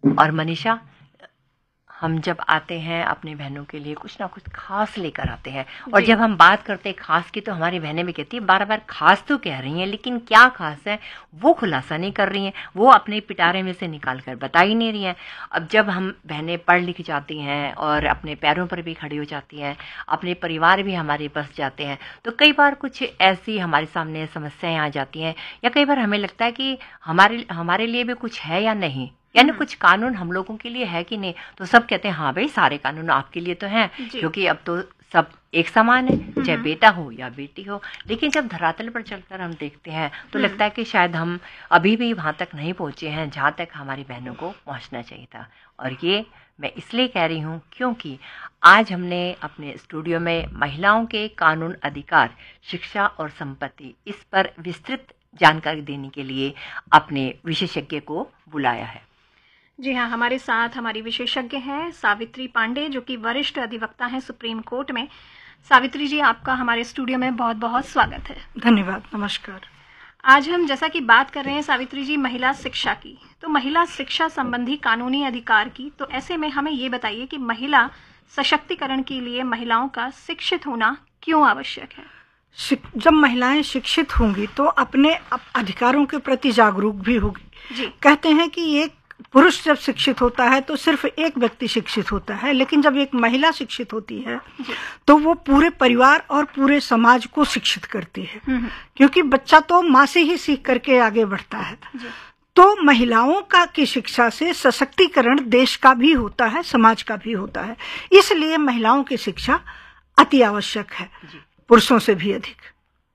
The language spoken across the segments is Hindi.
और मनीषा, हम जब आते हैं अपनी बहनों के लिए कुछ ना कुछ खास लेकर आते हैं, और जब हम बात करते हैं खास की तो हमारी बहनें भी कहती है बार बार खास तो कह रही हैं, लेकिन क्या खास है वो खुलासा नहीं कर रही हैं, वो अपने पिटारे में से निकाल कर बता ही नहीं रही हैं। अब जब हम बहनें पढ़ लिख जाती हैं और अपने पैरों पर भी खड़ी हो जाती हैं, अपने परिवार भी हमारे बस जाते हैं, तो कई बार कुछ ऐसी हमारे सामने समस्याएं आ जाती हैं, या कई बार हमें लगता है कि हमारे लिए भी कुछ है या नहीं, यानी कुछ कानून हम लोगों के लिए है कि नहीं। तो सब कहते हैं हाँ भाई सारे कानून आपके लिए तो हैं, क्योंकि अब तो सब एक समान है, चाहे बेटा हो या बेटी हो। लेकिन जब धरातल पर चलकर हम देखते हैं तो लगता है कि शायद हम अभी भी वहां तक नहीं पहुंचे हैं जहां तक हमारी बहनों को पहुंचना चाहिए था। और ये मैं इसलिए कह रही हूँ क्योंकि आज हमने अपने स्टूडियो में महिलाओं के कानून, अधिकार, शिक्षा और संपत्ति, इस पर विस्तृत जानकारी देने के लिए अपने विशेषज्ञ को बुलाया है। जी हाँ, हमारे साथ हमारी विशेषज्ञ हैं सावित्री पांडे, जो कि वरिष्ठ अधिवक्ता हैं सुप्रीम कोर्ट में। सावित्री जी, आपका हमारे स्टूडियो में बहुत बहुत स्वागत है। धन्यवाद, नमस्कार। आज हम जैसा कि बात कर रहे हैं सावित्री जी महिला शिक्षा की, तो महिला शिक्षा संबंधी कानूनी अधिकार की, तो ऐसे में हमें ये बताइए कि महिला सशक्तिकरण के लिए महिलाओं का शिक्षित होना क्यों आवश्यक है? जब महिलाएं शिक्षित होंगी तो अपने अधिकारों के प्रति जागरूक भी होगी। कहते हैं कि एक पुरुष जब शिक्षित होता है तो सिर्फ एक व्यक्ति शिक्षित होता है, लेकिन जब एक महिला शिक्षित होती है तो वो पूरे परिवार और पूरे समाज को शिक्षित करती है, क्योंकि बच्चा तो माँ से ही सीख करके आगे बढ़ता है। तो महिलाओं की शिक्षा से सशक्तिकरण देश का भी होता है, समाज का भी होता है। इसलिए महिलाओं की शिक्षा अति आवश्यक है, पुरुषों से भी अधिक।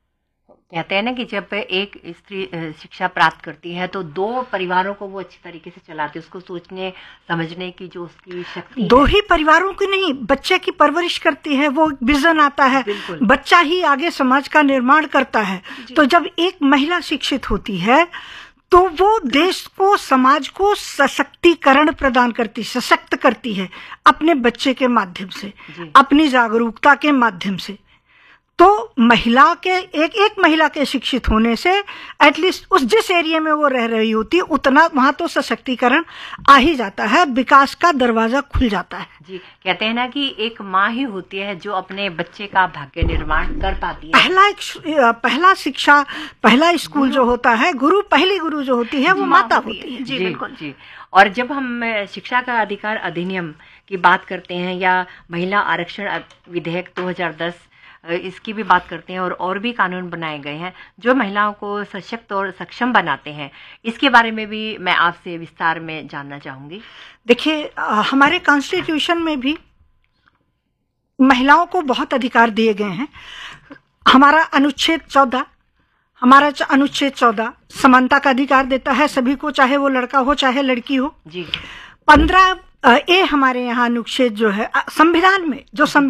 कहते हैं ना कि जब एक स्त्री शिक्षा प्राप्त करती है तो दो परिवारों को वो अच्छी तरीके से चलाती है, उसको सोचने समझने की जो उसकी शक्ति, दो ही परिवारों की नहीं, बच्चे की परवरिश करती है, वो विजन आता है, बच्चा ही आगे समाज का निर्माण करता है। तो जब एक महिला शिक्षित होती है तो वो देश को, समाज को सशक्तिकरण प्रदान करती, सशक्त करती है अपने बच्चे के माध्यम से, अपनी जागरूकता के माध्यम से। तो महिला के एक महिला के शिक्षित होने से एटलीस्ट उस जिस एरिया में वो रह रही होती है उतना वहां तो सशक्तिकरण आ ही जाता है, विकास का दरवाजा खुल जाता है। जी, कहते हैं ना कि एक माँ ही होती है जो अपने बच्चे का भाग्य निर्माण कर पाती है। पहला स्कूल जो होता है, पहली गुरु जो होती है वो माता होती है। जी बिल्कुल जी। और जब हम शिक्षा का अधिकार अधिनियम की बात करते हैं या महिला आरक्षण विधेयक 2010 इसकी भी बात करते हैं, और भी कानून बनाए गए हैं जो महिलाओं को सशक्त और सक्षम बनाते हैं, इसके बारे में भी मैं आपसे विस्तार में जानना चाहूंगी। देखिए, हमारे कॉन्स्टिट्यूशन में भी महिलाओं को बहुत अधिकार दिए गए हैं। हमारा अनुच्छेद 14 समानता का अधिकार देता है सभी को, चाहे वो लड़का हो चाहे लड़की हो। जी। 15A हमारे यहाँ अनुच्छेद जो है संविधान में, जो